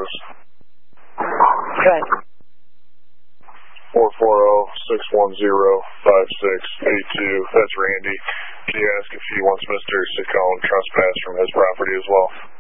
service. Okay. 440-610-5682. That's Randy. Can you ask if he wants Mr. Saccone trespass from his property as well?